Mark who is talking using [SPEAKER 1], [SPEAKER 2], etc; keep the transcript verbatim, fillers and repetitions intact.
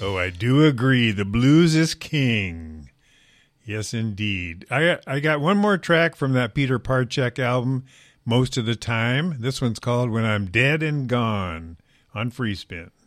[SPEAKER 1] Oh, I do agree. The blues is king. Yes, indeed. I I got one more track from that Peter Parchek album, Most of the Time. This one's called When I'm Dead and Gone on Free Spin.